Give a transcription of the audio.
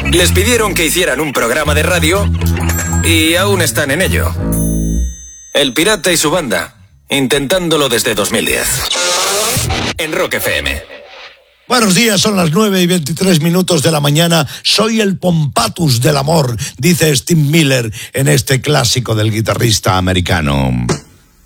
Les pidieron que hicieran un programa de radio y aún están en ello. El Pirata y su banda, intentándolo desde 2010. En Rock FM. Buenos días, son las 9:23 de la mañana. Soy el Pompatus del amor, dice Steve Miller en este clásico del guitarrista americano.